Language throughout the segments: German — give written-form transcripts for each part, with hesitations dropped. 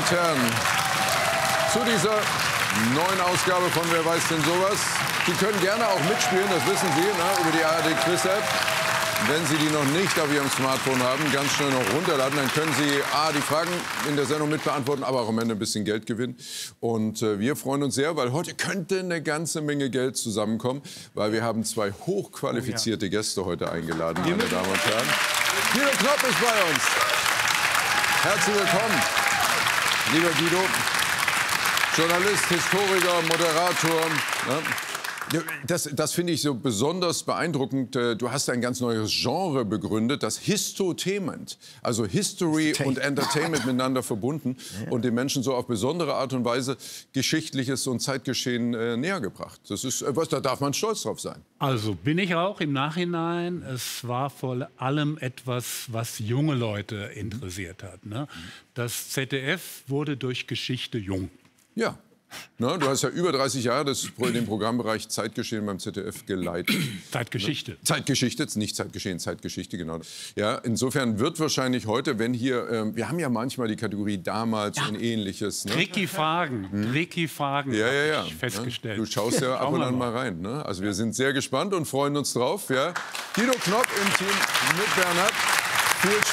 und Herren, zu dieser neuen Ausgabe von Wer weiß denn sowas. Sie können gerne auch mitspielen, das wissen Sie, ne, über die ARD Quiz App. Wenn Sie die noch nicht auf Ihrem Smartphone haben, ganz schnell noch runterladen. Dann können Sie die Fragen in der Sendung mitbeantworten, aber auch am Ende ein bisschen Geld gewinnen. Und wir freuen uns sehr, weil heute könnte eine ganze Menge Geld zusammenkommen, weil wir haben zwei hochqualifizierte Gäste heute eingeladen, meine Damen und Herren. Guido Knopp ist bei uns. Herzlich willkommen, lieber Guido. Journalist, Historiker, Moderator. Ja, das finde ich so besonders beeindruckend. Du hast ein ganz neues Genre begründet, das Histotainment. Also History und Entertainment miteinander verbunden und den Menschen so auf besondere Art und Weise Geschichtliches und Zeitgeschehen näher gebracht. Das ist etwas, da darf man stolz drauf sein. Also bin ich auch im Nachhinein. Es war vor allem etwas, was junge Leute interessiert hat. Ne? Das ZDF wurde durch Geschichte jung. Ja. Na, du hast ja über 30 Jahre den Programmbereich Zeitgeschehen beim ZDF geleitet. Zeitgeschichte. Zeitgeschichte, nicht Zeitgeschehen, Zeitgeschichte, genau. Ja, insofern wird wahrscheinlich heute, wenn hier, wir haben ja manchmal die Kategorie damals und Ähnliches. Ne? Tricky Fragen, ja. Ich festgestellt. Du schaust ja ab und an mal rein. Ne? Also wir sind sehr gespannt und freuen uns drauf. Ja? Guido Knopp im Team mit Bernhard. Viel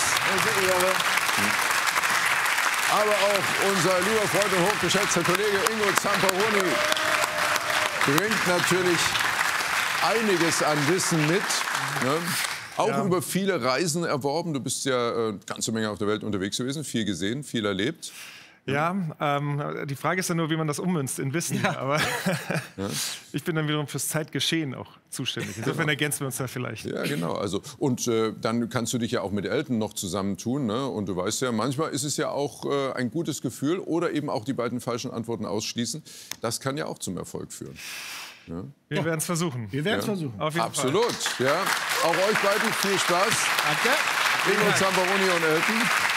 Spaß. Aber auch unser lieber Freund und hochgeschätzter Kollege Ingo Zamperoni bringt natürlich einiges an Wissen mit. Ne? Auch über viele Reisen erworben. Du bist ja eine ganze Menge auf der Welt unterwegs gewesen, viel gesehen, viel erlebt. Ja, die Frage ist ja nur, wie man das ummünzt in Wissen. Ja. Aber ich bin dann wiederum fürs Zeitgeschehen auch zuständig. Insofern ergänzen wir uns da vielleicht. Ja, genau. Also, und dann kannst du dich ja auch mit Eltern noch zusammentun. Ne? Und du weißt ja, manchmal ist es ja auch ein gutes Gefühl oder eben auch die beiden falschen Antworten ausschließen. Das kann ja auch zum Erfolg führen. Ja? Wir werden es versuchen. Wir werden es versuchen. Auf jeden Absolut. Fall. Ja. Auch euch beiden viel Spaß. Danke. Ingo Zamperoni und Elton.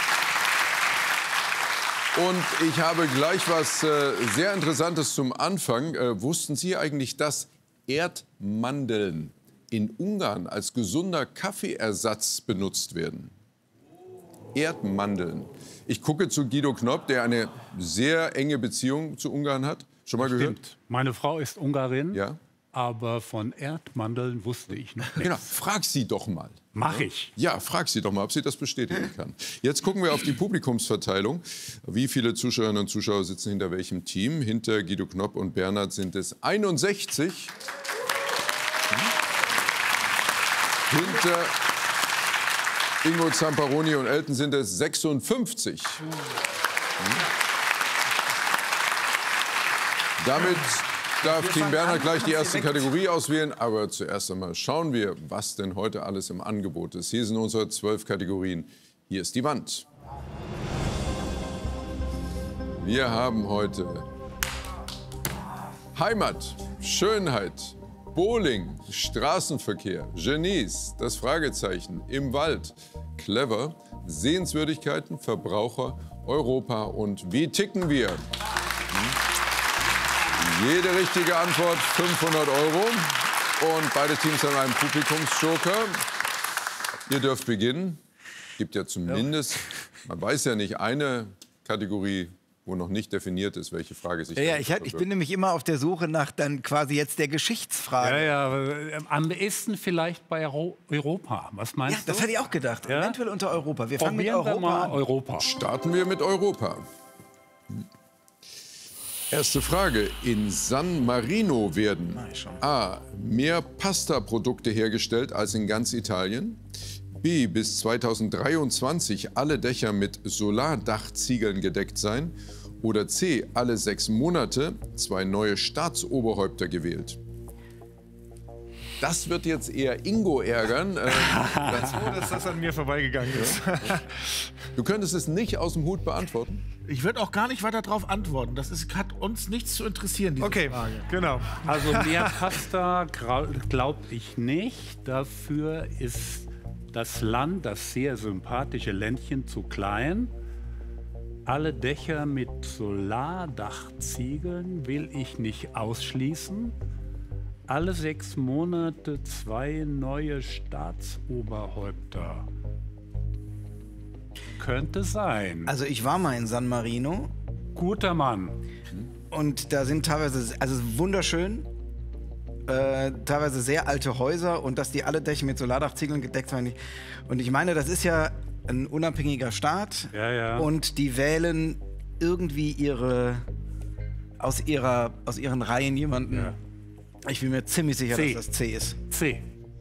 Und ich habe gleich was sehr Interessantes zum Anfang. Wussten Sie eigentlich, dass Erdmandeln in Ungarn als gesunder Kaffeeersatz benutzt werden? Erdmandeln. Ich gucke zu Guido Knopp, der eine sehr enge Beziehung zu Ungarn hat. Schon mal gehört? Stimmt. Meine Frau ist Ungarin, ja? Aber von Erdmandeln wusste ich noch nichts. Genau, frag sie doch mal. Mach ich. Ja, frag sie doch mal, ob sie das bestätigen kann. Jetzt gucken wir auf die Publikumsverteilung. Wie viele Zuschauerinnen und Zuschauer sitzen hinter welchem Team? Hinter Guido Knopp und Bernhard sind es 61. Hinter Ingo Zamperoni und Elton sind es 56. Damit darf Team Bernhard gleich die erste Kategorie auswählen. Aber zuerst einmal schauen wir, was denn heute alles im Angebot ist. Hier sind unsere 12 Kategorien. Hier ist die Wand. Wir haben heute Heimat, Schönheit, Bowling, Straßenverkehr, Genies, das Fragezeichen, im Wald, clever, Sehenswürdigkeiten, Verbraucher, Europa und wie ticken wir? Jede richtige Antwort 500 €. Und beide Teams haben einen Publikumsjoker. Ihr dürft beginnen. Gibt ja zumindest, man weiß ja nicht, eine Kategorie, wo noch nicht definiert ist, welche Frage sich ich bin nämlich immer auf der Suche nach dann quasi jetzt der Geschichtsfrage. Ja, am ehesten vielleicht bei Europa. Was meinst du? Das hätte ich auch gedacht. Ja? Eventuell unter Europa. Wir fangen mit Probieren wir Europa mal an. Europa. Starten wir mit Europa. Erste Frage. In San Marino werden A. mehr Pasta-Produkte hergestellt als in ganz Italien. B. Bis 2023 alle Dächer mit Solardachziegeln gedeckt sein. Oder C. Alle 6 Monate 2 neue Staatsoberhäupter gewählt. Das wird jetzt eher Ingo ärgern. Dass das an mir vorbeigegangen ist. Du könntest es nicht aus dem Hut beantworten. Ich würde auch gar nicht weiter darauf antworten. Hat uns nichts zu interessieren, diese Frage. Genau. Also mehr Pasta glaube ich nicht. Dafür ist das Land, das sehr sympathische Ländchen, zu klein. Alle Dächer mit Solardachziegeln will ich nicht ausschließen. Alle 6 Monate 2 neue Staatsoberhäupter. könnte sein. Also ich war mal in San Marino. Guter Mann. Und da sind teilweise, also wunderschön, teilweise sehr alte Häuser und dass die alle Dächer mit Solardachziegeln gedeckt waren. Und ich meine, das ist ja ein unabhängiger Staat. Ja, ja. Und die wählen irgendwie aus ihren Reihen jemanden. Ja. Ich bin mir ziemlich sicher, C. dass das C ist. C.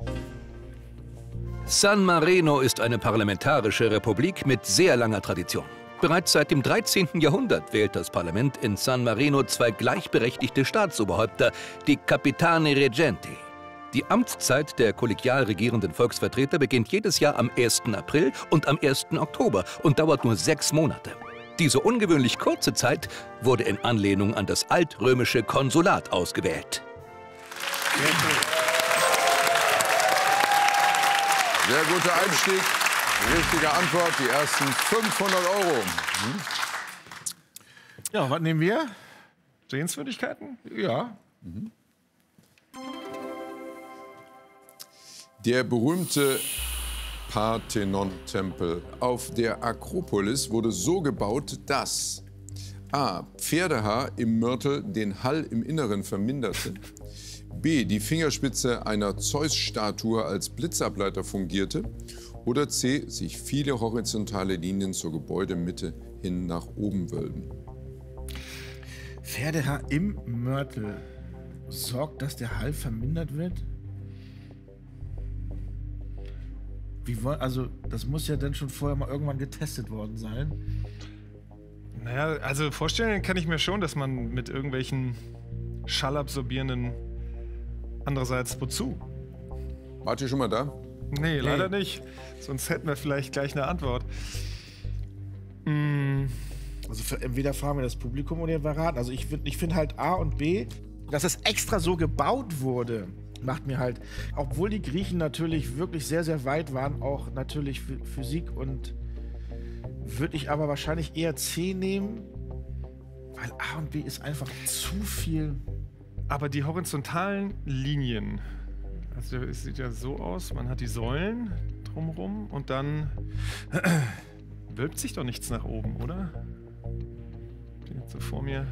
San Marino ist eine parlamentarische Republik mit sehr langer Tradition. Bereits seit dem 13. Jahrhundert wählt das Parlament in San Marino 2 gleichberechtigte Staatsoberhäupter, die Capitani Reggenti. Die Amtszeit der kollegial regierenden Volksvertreter beginnt jedes Jahr am 1. April und am 1. Oktober und dauert nur 6 Monate. Diese ungewöhnlich kurze Zeit wurde in Anlehnung an das altrömische Konsulat ausgewählt. Sehr guter Einstieg. Richtige Antwort, die ersten 500 Euro. Ja, was nehmen wir? Sehenswürdigkeiten? Ja. Der berühmte Parthenon-Tempel auf der Akropolis wurde so gebaut, dass a. Pferdehaar im Mörtel den Hall im Inneren verminderte, b. die Fingerspitze einer Zeus-Statue als Blitzableiter fungierte oder c. sich viele horizontale Linien zur Gebäudemitte hin nach oben wölben. Pferdehaar im Mörtel sorgt, dass der Hall vermindert wird? Also, das muss ja dann schon vorher mal irgendwann getestet worden sein. Naja, also vorstellen kann ich mir schon, dass man mit irgendwelchen schallabsorbierenden... Andererseits, wozu? Wart ihr schon mal da? Nee, leider nicht. Sonst hätten wir vielleicht gleich eine Antwort. Also entweder fragen wir das Publikum oder wir raten. Also ich finde halt A und B, dass es extra so gebaut wurde, macht mir halt, obwohl die Griechen natürlich wirklich sehr, sehr weit waren, auch natürlich Physik und würde ich aber wahrscheinlich eher C nehmen, weil A und B ist einfach zu viel. Aber die horizontalen Linien, also es sieht ja so aus, man hat die Säulen drumherum und dann wölbt sich doch nichts nach oben, oder? Steht jetzt so vor mir.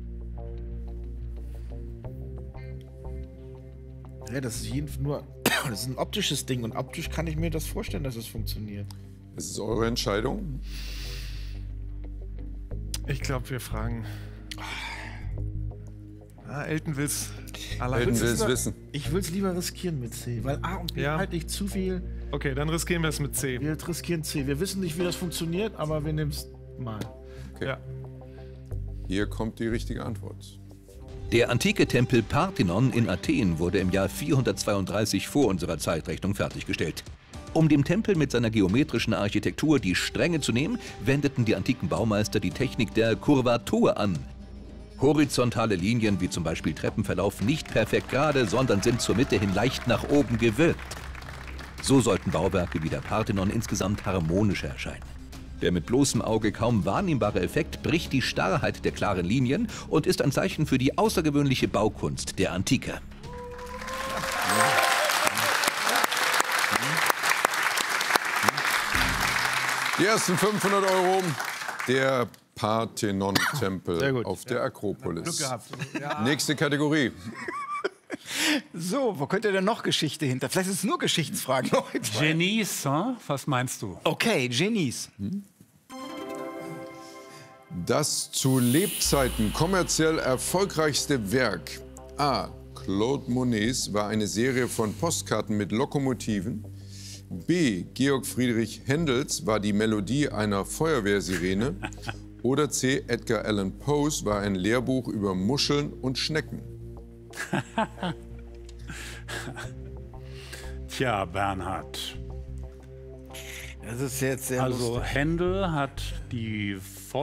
Ja, das ist das ist ein optisches Ding und optisch kann ich mir das vorstellen, dass es funktioniert. Das ist eure Entscheidung. Ich glaube, wir fragen. Elton will's. Elton will's wissen. Ich will es lieber riskieren mit C, weil A und B halt nicht zu viel. Okay, dann riskieren wir es mit C. Wir riskieren C. Wir wissen nicht, wie das funktioniert, aber wir nehmen es mal. Okay. Ja. Hier kommt die richtige Antwort. Der antike Tempel Parthenon in Athen wurde im Jahr 432 vor unserer Zeitrechnung fertiggestellt. Um dem Tempel mit seiner geometrischen Architektur die Stränge zu nehmen, wendeten die antiken Baumeister die Technik der Kurvatur an. Horizontale Linien, wie zum Beispiel Treppenverlauf, nicht perfekt gerade, sondern sind zur Mitte hin leicht nach oben gewölbt. So sollten Bauwerke wie der Parthenon insgesamt harmonischer erscheinen. Der mit bloßem Auge kaum wahrnehmbare Effekt bricht die Starrheit der klaren Linien und ist ein Zeichen für die außergewöhnliche Baukunst der Antike. Die ersten 500 Euro, der Parthenon-Tempel auf der Akropolis. Glück gehabt. Ja. Nächste Kategorie. So, wo könnte denn noch Geschichte hinter? Vielleicht sind es nur Geschichtsfragen. Genies, was meinst du? Okay, Genies. Das zu Lebzeiten kommerziell erfolgreichste Werk A. Claude Monets war eine Serie von Postkarten mit Lokomotiven. B. Georg Friedrich Händels war die Melodie einer Feuerwehrsirene. Oder C. Edgar Allan Poes war ein Lehrbuch über Muscheln und Schnecken. Tja, Bernhard. Das ist jetzt sehr Also lustig. Händel hat die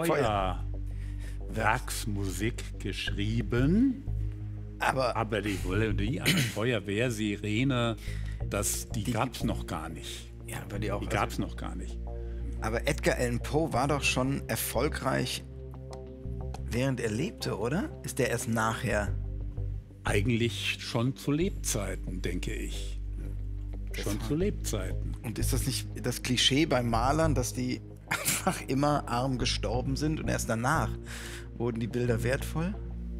Feuerwerksmusik geschrieben, aber die Melodie einer Feuerwehrsirene, die gab es noch gar nicht. Ja, aber die auch. Die gab es noch gar nicht. Aber Edgar Allan Poe war doch schon erfolgreich, während er lebte, oder? Ist der erst nachher? Eigentlich schon zu Lebzeiten, denke ich. Schon zu Lebzeiten. Und ist das nicht das Klischee bei Malern, dass die einfach immer arm gestorben sind und erst danach wurden die Bilder wertvoll?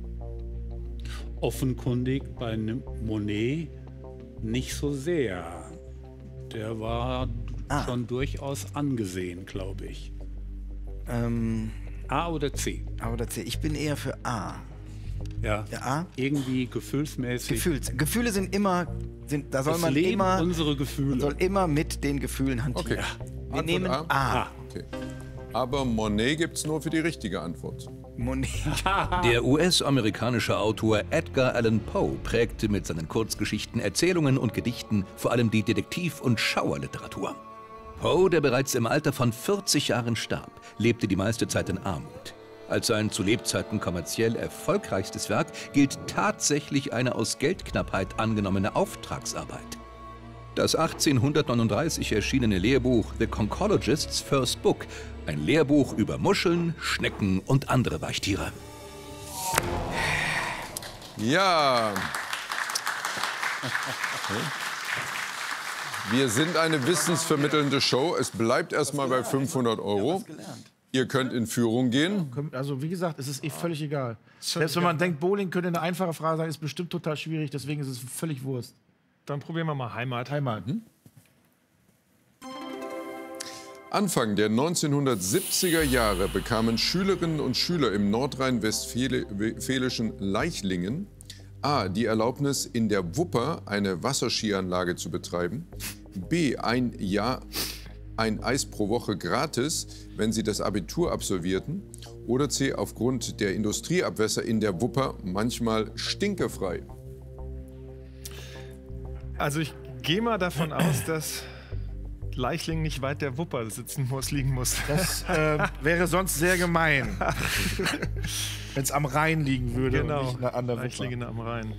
Offenkundig bei Monet nicht so sehr. Der war schon durchaus angesehen, glaube ich. A oder C? A oder C. Ich bin eher für A. Ja. Der A? Irgendwie gefühlsmäßig. Gefühle sind immer, da soll Das man Leben immer, unsere Gefühle. man soll immer mit den Gefühlen hantieren. Okay. Wir Antwort nehmen A. Okay. Aber Monet gibt es nur für die richtige Antwort. Monet. Der US-amerikanische Autor Edgar Allan Poe prägte mit seinen Kurzgeschichten, Erzählungen und Gedichten vor allem die Detektiv- und Schauerliteratur. Poe, der bereits im Alter von 40 Jahren starb, lebte die meiste Zeit in Armut. Als sein zu Lebzeiten kommerziell erfolgreichstes Werk gilt tatsächlich eine aus Geldknappheit angenommene Auftragsarbeit. Das 1839 erschienene Lehrbuch The Conchologist's First Book, ein Lehrbuch über Muscheln, Schnecken und andere Weichtiere. Ja. Wir sind eine wissensvermittelnde Show. Es bleibt erstmal bei 500 Euro. Ihr könnt in Führung gehen. Also wie gesagt, es ist völlig egal. Selbst wenn man denkt, Bowling könnte eine einfache Frage sein, ist bestimmt total schwierig, deswegen ist es völlig Wurst. Dann probieren wir mal Heimat. Anfang der 1970er Jahre bekamen Schülerinnen und Schüler im nordrhein-westfälischen Leichlingen A. die Erlaubnis, in der Wupper eine Wasserskianlage zu betreiben, B. ein Eis pro Woche gratis, wenn sie das Abitur absolvierten, oder C. aufgrund der Industrieabwässer in der Wupper manchmal stinkefrei. Also ich gehe mal davon aus, dass Leichling nicht weit der Wupper liegen muss. Das wäre sonst sehr gemein, wenn es am Rhein liegen würde und nicht an der Wupper. Leichlinge am Rhein.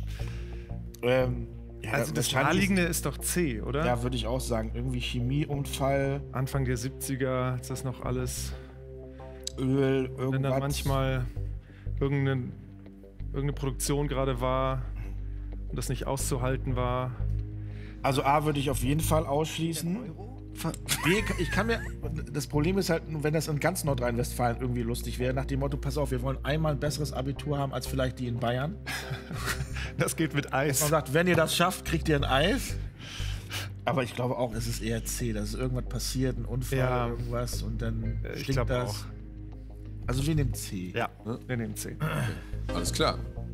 Ja, Also das Naheliegende ist doch C, oder? Ja, würde ich auch sagen. Irgendwie Chemieunfall, Anfang der 70er ist das noch alles. Öl, Wenn dann irgendwas. manchmal irgendeine Produktion gerade war und das nicht auszuhalten war. Also A würde ich auf jeden Fall ausschließen. B, das Problem ist halt, wenn das in ganz Nordrhein-Westfalen irgendwie lustig wäre, nach dem Motto, pass auf, wir wollen einmal ein besseres Abitur haben als vielleicht die in Bayern. Das geht mit Eis. Man sagt, wenn ihr das schafft, kriegt ihr ein Eis. Aber ich glaube auch, es ist eher C, dass irgendwas passiert, ein Unfall, irgendwas und dann ich stinkt glaube das. auch. Also wir nehmen C. Ja, wir nehmen C. Alles klar.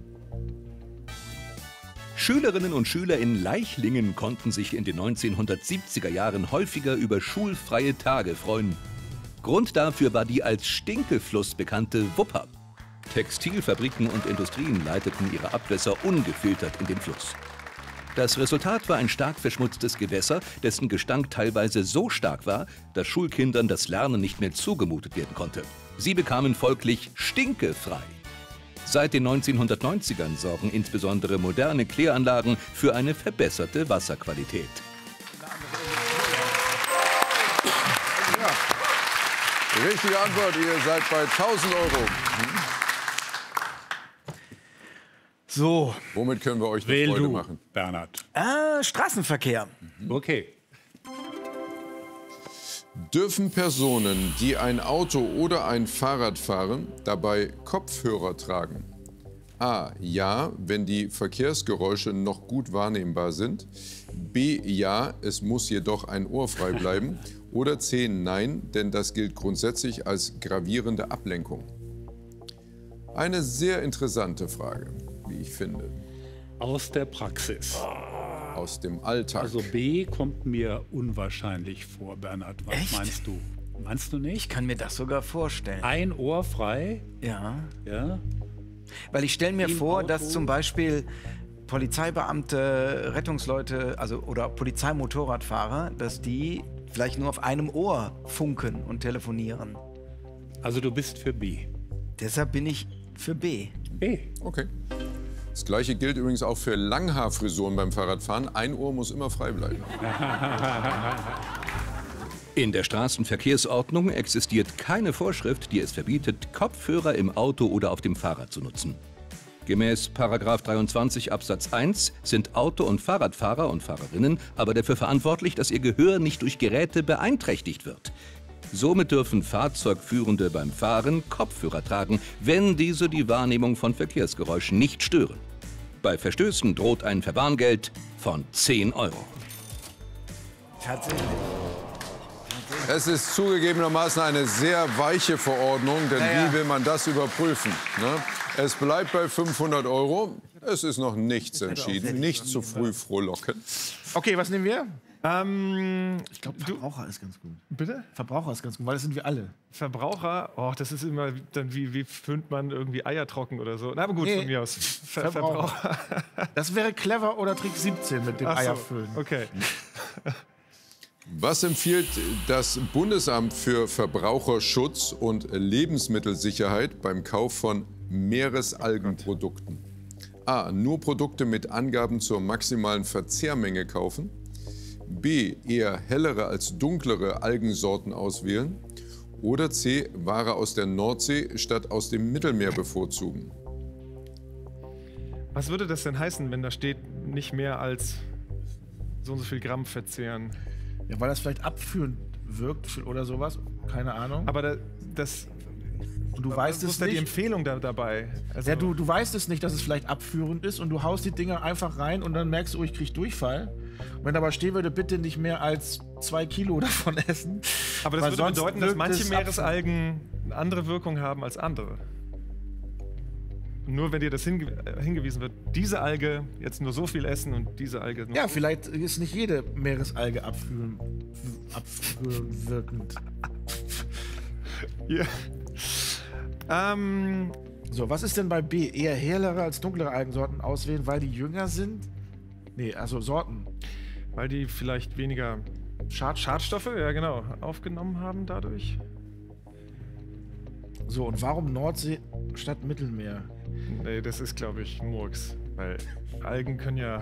Schülerinnen und Schüler in Leichlingen konnten sich in den 1970er Jahren häufiger über schulfreie Tage freuen. Grund dafür war die als Stinkefluss bekannte Wupper. Textilfabriken und Industrien leiteten ihre Abwässer ungefiltert in den Fluss. Das Resultat war ein stark verschmutztes Gewässer, dessen Gestank teilweise so stark war, dass Schulkindern das Lernen nicht mehr zugemutet werden konnte. Sie bekamen folglich stinkefrei. Seit den 1990ern sorgen insbesondere moderne Kläranlagen für eine verbesserte Wasserqualität. Richtige Antwort, ihr seid bei 1000 Euro. So. Womit können wir euch eine Freude machen? Bernhard. Straßenverkehr. Okay. Dürfen Personen, die ein Auto oder ein Fahrrad fahren, dabei Kopfhörer tragen? A. Ja, wenn die Verkehrsgeräusche noch gut wahrnehmbar sind. B. Ja, es muss jedoch ein Ohr frei bleiben. Oder C. Nein, denn das gilt grundsätzlich als gravierende Ablenkung. Eine sehr interessante Frage, wie ich finde. Aus der Praxis. Aus dem Alltag. Also B kommt mir unwahrscheinlich vor, Bernhard. Was Echt? meinst du? Meinst du nicht? Ich kann mir das sogar vorstellen. Ein Ohr frei? Ja. Ja. Weil ich stelle mir Im vor, Auto? dass zum Beispiel Polizeibeamte, Rettungsleute, oder Polizeimotorradfahrer, dass die vielleicht nur auf einem Ohr funken und telefonieren. Also du bist für B. Deshalb bin ich für B. B. Okay. Das Gleiche gilt übrigens auch für Langhaarfrisuren beim Fahrradfahren. Ein Ohr muss immer frei bleiben. In der Straßenverkehrsordnung existiert keine Vorschrift, die es verbietet, Kopfhörer im Auto oder auf dem Fahrrad zu nutzen. Gemäß § 23 Absatz 1 sind Auto- und Fahrradfahrer und Fahrerinnen aber dafür verantwortlich, dass ihr Gehör nicht durch Geräte beeinträchtigt wird. Somit dürfen Fahrzeugführende beim Fahren Kopfhörer tragen, wenn diese die Wahrnehmung von Verkehrsgeräuschen nicht stören. Bei Verstößen droht ein Verwarngeld von 10 €. Tatsächlich. Es ist zugegebenermaßen eine sehr weiche Verordnung, denn wie will man das überprüfen? Ne? Es bleibt bei 500 €. Es ist noch nichts entschieden. Nicht zu früh frohlocken. Okay, was nehmen wir? Ich glaube, Verbraucher ist ganz gut. Bitte? Verbraucher ist ganz gut, weil das sind wir alle. Verbraucher, oh, das ist immer dann wie föhnt man irgendwie Eier trocken oder so. Na, aber gut, von mir aus. Verbraucher. Das wäre clever oder Trick 17 mit dem Eierfüllen. Okay. Was empfiehlt das Bundesamt für Verbraucherschutz und Lebensmittelsicherheit beim Kauf von Meeresalgenprodukten? A. Nur Produkte mit Angaben zur maximalen Verzehrmenge kaufen. B. Eher hellere als dunklere Algensorten auswählen. Oder C. Ware aus der Nordsee statt aus dem Mittelmeer bevorzugen. Was würde das denn heißen, wenn da steht, nicht mehr als so und so viel Gramm verzehren? Ja, weil das vielleicht abführend wirkt oder sowas. Keine Ahnung. Aber das du weißt es ist da die nicht. Empfehlung dabei. Also Ja, du weißt es nicht, dass es vielleicht abführend ist und du haust die Dinger einfach rein und dann merkst du, oh, ich krieg Durchfall. Und wenn dabei stehen würde, bitte nicht mehr als 2 Kilo davon essen. Aber das weil würde sonst bedeuten, dass wirkt manche es Meeresalgen eine andere Wirkung haben als andere. Und nur wenn dir das hingewiesen wird, diese Alge jetzt nur so viel essen und diese Alge nur Ja, vielleicht ist nicht jede Meeresalge abführend wirkend. Ja. So, was ist denn bei B? Eher hellere als dunklere Algensorten auswählen, weil die jünger sind? Nee, also Sorten. Weil die vielleicht weniger Schadstoffe, ja genau, aufgenommen haben dadurch. So, und warum Nordsee statt Mittelmeer? Nee, das ist, glaube ich, Murks. Weil Algen können ja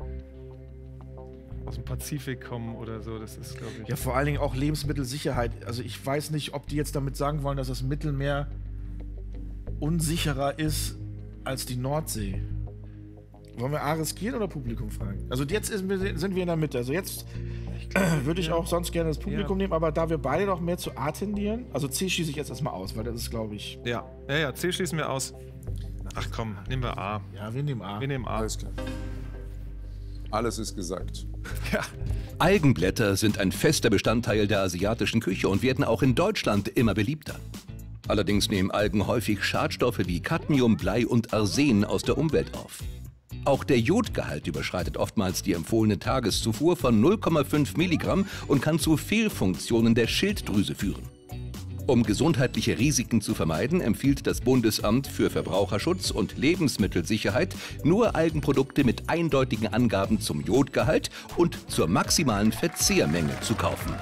aus dem Pazifik kommen oder so. Das ist, glaube ich... Ja, vor allen Dingen auch Lebensmittelsicherheit. Also ich weiß nicht, ob die jetzt damit sagen wollen, dass das Mittelmeer unsicherer ist als die Nordsee. Wollen wir A riskieren oder Publikum fragen? Also jetzt sind wir in der Mitte. Also jetzt würde ich auch sonst gerne das Publikum nehmen, aber da wir beide noch mehr zu A tendieren, also C schieße ich jetzt erstmal aus, weil das ist, glaube ich... Ja, C schließen wir aus. Ach komm, nehmen wir A. Ja, wir nehmen A. Wir nehmen A. Alles klar. Alles ist gesagt. Ja. Algenblätter sind ein fester Bestandteil der asiatischen Küche und werden auch in Deutschland immer beliebter. Allerdings nehmen Algen häufig Schadstoffe wie Cadmium, Blei und Arsen aus der Umwelt auf. Auch der Jodgehalt überschreitet oftmals die empfohlene Tageszufuhr von 0,5 Milligramm und kann zu Fehlfunktionen der Schilddrüse führen. Um gesundheitliche Risiken zu vermeiden, empfiehlt das Bundesamt für Verbraucherschutz und Lebensmittelsicherheit nur Algenprodukte mit eindeutigen Angaben zum Jodgehalt und zur maximalen Verzehrmenge zu kaufen.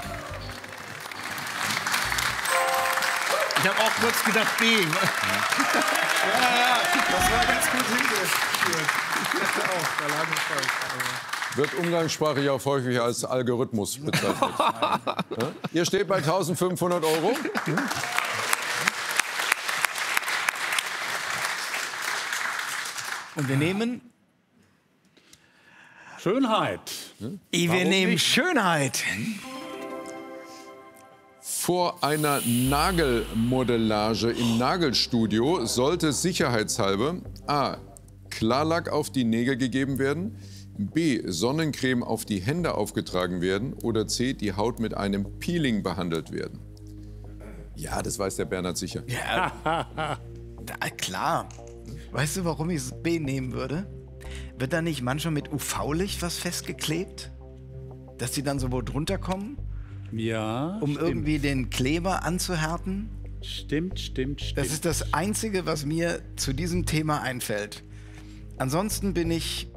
Ich habe auch kurz gedacht B. Ja, das war ganz gut hingeführt. Ich dachte auch, da lag ich falsch. Wird umgangssprachlich auch häufig als Algorithmus bezeichnet. Ja? Ihr steht bei 1.500 €. Und wir nehmen... Schönheit. Wir nehmen Schönheit. Vor einer Nagelmodellage im Nagelstudio sollte sicherheitshalber A. Klarlack auf die Nägel gegeben werden, B. Sonnencreme auf die Hände aufgetragen werden oder C. Die Haut mit einem Peeling behandelt werden. Ja, das weiß der Bernhard sicher. Ja, klar. Weißt du, warum ich B nehmen würde? Wird da nicht manchmal mit UV-Licht was festgeklebt? Dass die dann so wo drunter kommen? Ja. Um irgendwie den Kleber anzuhärten? Stimmt. Das ist das Einzige, was mir zu diesem Thema einfällt. Ansonsten bin ich...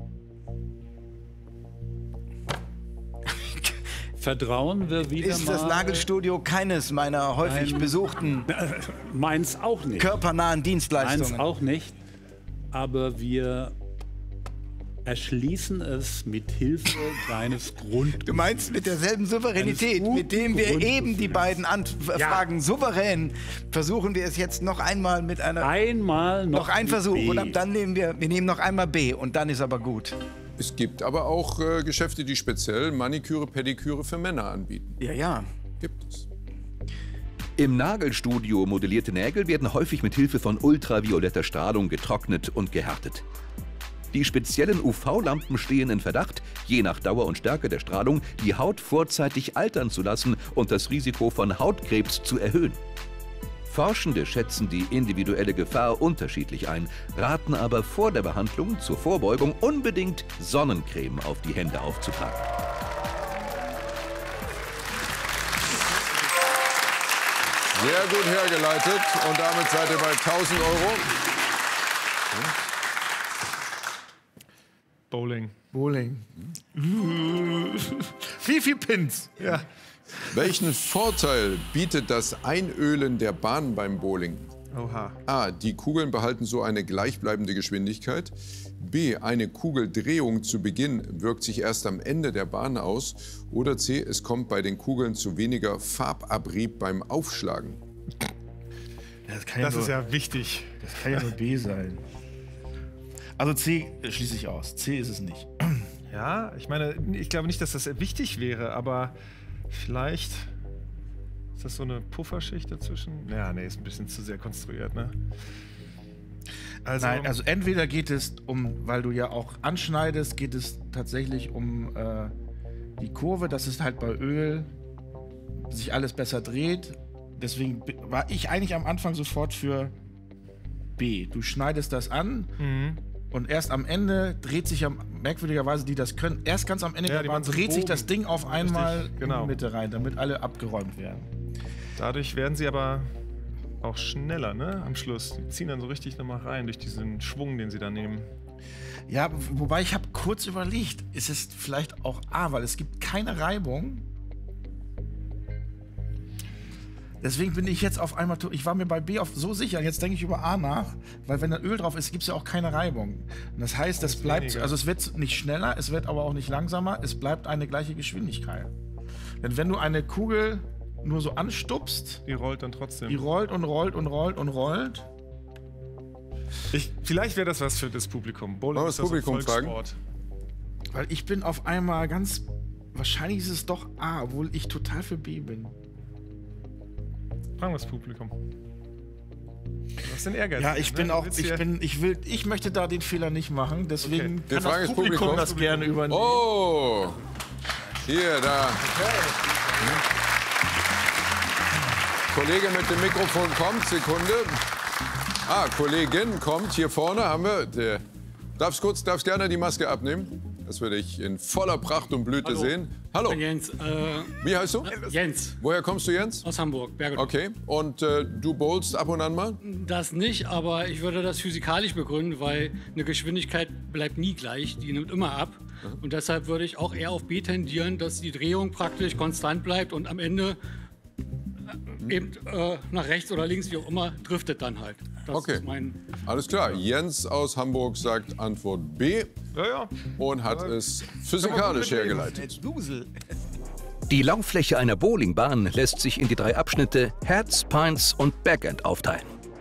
Vertrauen wir wieder Ist mal... das Nagelstudio keines meiner häufig besuchten Meins auch nicht. körpernahen Dienstleistungen? Meins auch nicht. Aber wir erschließen es mit Hilfe deines Grundbuchs. Du meinst mit derselben Souveränität, mit dem wir eben die beiden Fragen souverän, versuchen wir es jetzt noch einmal mit einer... noch ein Versuch. B. Und dann nehmen wir nehmen noch einmal B und dann ist aber gut. Es gibt aber auch Geschäfte, die speziell Maniküre, Pediküre für Männer anbieten. Ja. Gibt es. Im Nagelstudio modellierte Nägel werden häufig mit Hilfe von ultravioletter Strahlung getrocknet und gehärtet. Die speziellen UV-Lampen stehen in Verdacht, je nach Dauer und Stärke der Strahlung, die Haut vorzeitig altern zu lassen und das Risiko von Hautkrebs zu erhöhen. Forschende schätzen die individuelle Gefahr unterschiedlich ein, raten aber vor der Behandlung zur Vorbeugung unbedingt Sonnencreme auf die Hände aufzutragen. Sehr gut hergeleitet und damit seid ihr bei 1.000 Euro. Bowling. Viel Pins. Ja. Welchen Vorteil bietet das Einölen der Bahn beim Bowling? Oha. A. Die Kugeln behalten so eine gleichbleibende Geschwindigkeit. B. Eine Kugeldrehung zu Beginn wirkt sich erst am Ende der Bahn aus. Oder C. Es kommt bei den Kugeln zu weniger Farbabrieb beim Aufschlagen. Das ist ja wichtig. Das kann ja nur B sein. Also C schließe ich aus. C ist es nicht. Ja, ich meine, ich glaube nicht, dass das wichtig wäre, aber vielleicht ist das so eine Pufferschicht dazwischen. Ja, nee, ist ein bisschen zu sehr konstruiert, ne? Also, Nein, also entweder geht es weil du ja auch anschneidest, geht es tatsächlich um die Kurve, dass es halt bei Öl sich alles besser dreht. Deswegen war ich eigentlich am Anfang sofort für B. Du schneidest das an und erst am Ende dreht sich ja merkwürdigerweise, die das können, erst ganz am Ende der Bahn dreht sich das Ding auf einmal in die Mitte rein, damit alle abgeräumt werden. Dadurch werden sie aber auch schneller, ne? Am Schluss. Die ziehen dann so richtig nochmal rein durch diesen Schwung, den sie da nehmen. Ja, wobei ich habe kurz überlegt, ist es vielleicht auch A, weil es gibt keine Reibung. Deswegen bin ich jetzt auf einmal, ich war mir bei B so sicher, jetzt denke ich über A nach, weil wenn da Öl drauf ist, gibt es ja auch keine Reibung. Und das heißt, das bleibt, weniger. Also es wird nicht schneller, es wird aber auch nicht langsamer, es bleibt eine gleiche Geschwindigkeit. Denn wenn du eine Kugel nur so anstupst, die rollt dann trotzdem. Die rollt und rollt und rollt und rollt. Vielleicht wäre das was für das Publikum. Bowling ist das Publikum fragen? Weil ich bin auf einmal wahrscheinlich ist es doch A, obwohl ich total für B bin. Fragen wir das Publikum. Was denn Ehrgeiz? Ja, ich bin auch, ich möchte da den Fehler nicht machen, deswegen kann das Publikum das gerne übernehmen. Oh! Hier, da. Kollege mit dem Mikrofon kommt, Sekunde. Kollegin kommt, hier vorne haben wir. Darfst gerne die Maske abnehmen? Das würde ich in voller Pracht und Blüte sehen. Hallo. Ich bin Jens. Wie heißt du? Jens. Woher kommst du, Jens? Aus Hamburg, Bergedorf. Okay. Und du bowlst ab und an mal? Das nicht, aber ich würde das physikalisch begründen, weil eine Geschwindigkeit bleibt nie gleich, die nimmt immer ab. Und deshalb würde ich auch eher auf B tendieren, dass die Drehung praktisch konstant bleibt und am Ende eben nach rechts oder links, wie auch immer, driftet dann halt. Das ist alles klar. Jens aus Hamburg sagt Antwort B und hat es physikalisch hergeleitet. Die Lauffläche einer Bowlingbahn lässt sich in die 3 Abschnitte Heads, Pines und Backend aufteilen.